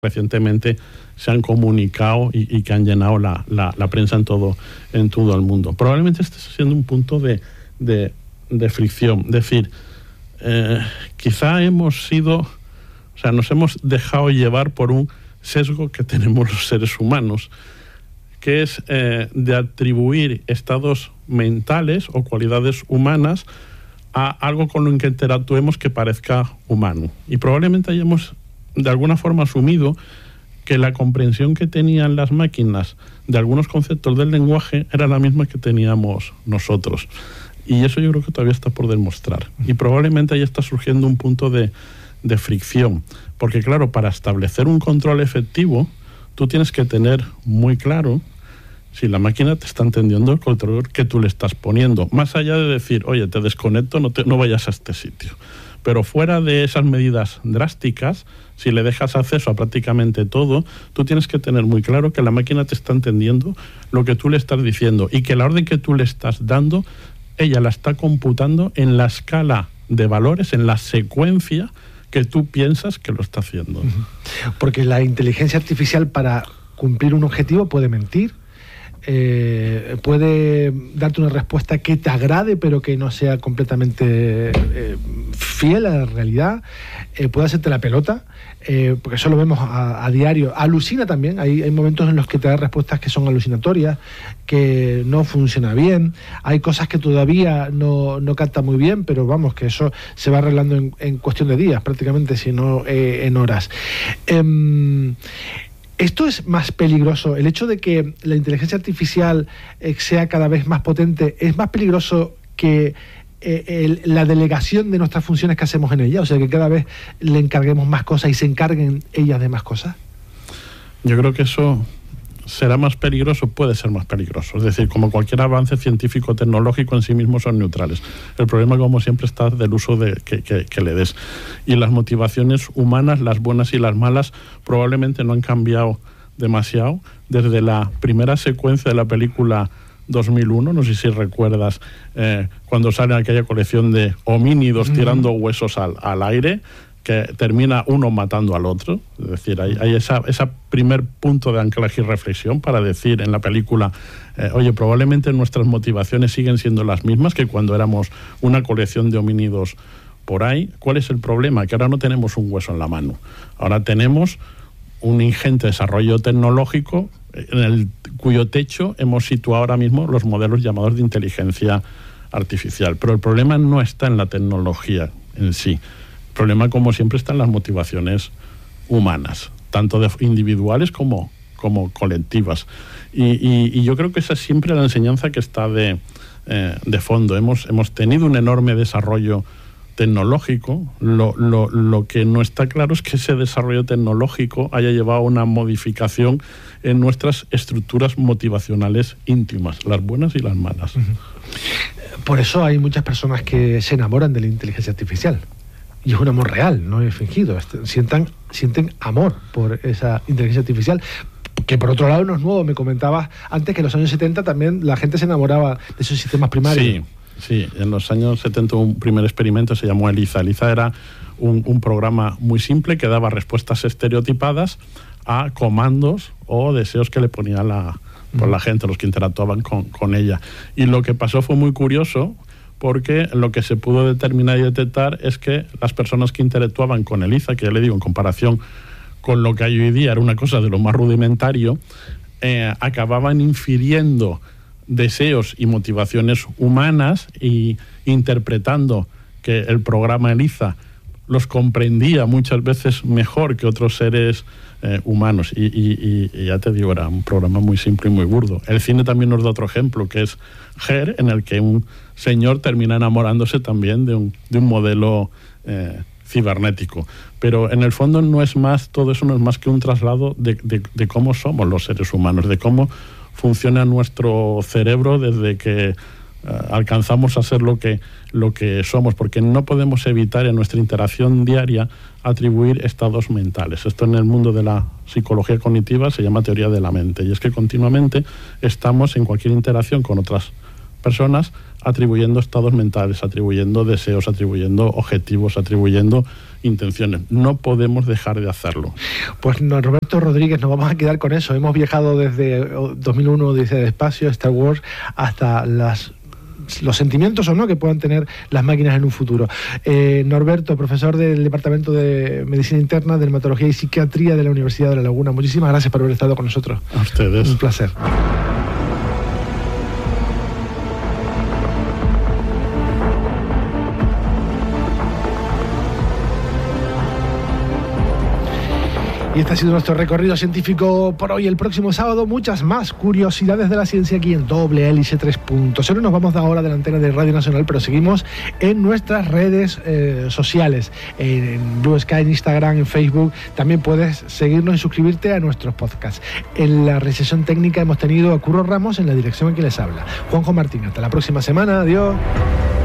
recientemente se han comunicado y que han llenado la prensa en todo el mundo. Probablemente este esté siendo un punto de fricción. Es decir, quizá nos hemos dejado llevar por un sesgo que tenemos los seres humanos, que es de atribuir estados mentales o cualidades humanas a algo con lo que interactuemos que parezca humano. Y probablemente hayamos de alguna forma asumido que la comprensión que tenían las máquinas de algunos conceptos del lenguaje era la misma que teníamos nosotros. Y eso yo creo que todavía está por demostrar. Y probablemente ahí está surgiendo un punto de fricción. Porque claro, para establecer un control efectivo, tú tienes que tener muy claro si la máquina te está entendiendo el control que tú le estás poniendo. Más allá de decir, oye, te desconecto, no vayas a este sitio. Pero fuera de esas medidas drásticas, si le dejas acceso a prácticamente todo, tú tienes que tener muy claro que la máquina te está entendiendo lo que tú le estás diciendo y que la orden que tú le estás dando, ella la está computando en la escala de valores, en la secuencia que tú piensas que lo está haciendo. Porque la inteligencia artificial, para cumplir un objetivo, puede mentir, puede darte una respuesta que te agrade pero que no sea completamente fiel a la realidad, puede hacerte la pelota, porque eso lo vemos a diario. Alucina también, hay momentos en los que te da respuestas que son alucinatorias, que no funciona bien, hay cosas que todavía no capta muy bien, pero vamos, que eso se va arreglando en cuestión de días prácticamente, si no en horas. ¿Esto es más peligroso? ¿El hecho de que la inteligencia artificial sea cada vez más potente es más peligroso que la delegación de nuestras funciones que hacemos en ella? O sea, que cada vez le encarguemos más cosas y se encarguen ellas de más cosas. Yo creo que eso será más peligroso, puede ser más peligroso. Es decir, como cualquier avance científico o tecnológico en sí mismo son neutrales. El problema, como siempre, está del uso que le des. Y las motivaciones humanas, las buenas y las malas, probablemente no han cambiado demasiado. Desde la primera secuencia de la película 2001, no sé si recuerdas, cuando sale aquella colección de homínidos tirando huesos al aire, que termina uno matando al otro. Es decir, hay ese primer punto de anclaje y reflexión para decir en la película, oye, probablemente nuestras motivaciones siguen siendo las mismas que cuando éramos una colección de homínidos por ahí. ¿Cuál es el problema? Que ahora no tenemos un hueso en la mano. Ahora tenemos un ingente desarrollo tecnológico cuyo techo hemos situado ahora mismo los modelos llamados de inteligencia artificial. Pero el problema no está en la tecnología en sí. El problema, como siempre, está en las motivaciones humanas, tanto individuales como colectivas. Y yo creo que esa es siempre la enseñanza que está de fondo. Hemos tenido un enorme desarrollo tecnológico. Lo que no está claro es que ese desarrollo tecnológico haya llevado a una modificación en nuestras estructuras motivacionales íntimas, las buenas y las malas. Por eso hay muchas personas que se enamoran de la inteligencia artificial. Y es un amor real, no es fingido. Sienten amor por esa inteligencia artificial, que por otro lado no es nuevo. Me comentabas antes que en los años 70 también la gente se enamoraba de esos sistemas primarios. Sí, en los años 70 un primer experimento se llamó ELIZA. ELIZA era un programa muy simple que daba respuestas estereotipadas a comandos o deseos que le ponía la gente, los que interactuaban con ella. Y lo que pasó fue muy curioso, porque lo que se pudo determinar y detectar es que las personas que interactuaban con ELIZA, que ya le digo, en comparación con lo que hay hoy día era una cosa de lo más rudimentario, acababan infiriendo deseos y motivaciones humanas y interpretando que el programa ELIZA los comprendía muchas veces mejor que otros seres humanos. Y ya te digo, era un programa muy simple y muy burdo. El cine también nos da otro ejemplo, que es Her, en el que un señor termina enamorándose también de un modelo cibernético. Pero en el fondo todo eso no es más que un traslado de cómo somos los seres humanos, de cómo funciona nuestro cerebro desde que alcanzamos a ser lo que somos, porque no podemos evitar en nuestra interacción diaria atribuir estados mentales. Esto en el mundo de la psicología cognitiva se llama teoría de la mente, y es que continuamente estamos en cualquier interacción con otras personas atribuyendo estados mentales, atribuyendo deseos, atribuyendo objetivos, atribuyendo intenciones. No podemos dejar de hacerlo. Pues no, Roberto Rodríguez, nos vamos a quedar con eso. Hemos viajado desde 2001, Odisea del Espacio, Star Wars, hasta los sentimientos o no que puedan tener las máquinas en un futuro. Norberto, profesor del Departamento de Medicina Interna, Dermatología y Psiquiatría de la Universidad de La Laguna, muchísimas gracias por haber estado con nosotros. A ustedes. Un placer. Y este ha sido nuestro recorrido científico por hoy. El próximo sábado, muchas más curiosidades de la ciencia aquí en Doble Hélice 3.0. Nos vamos ahora de la antena de Radio Nacional, pero seguimos en nuestras redes sociales, en Blue Sky, en Instagram, en Facebook. También puedes seguirnos y suscribirte a nuestros podcasts. En la realización técnica hemos tenido a Curro Ramos, en la dirección en que les habla Juanjo Martín. Hasta la próxima semana. Adiós.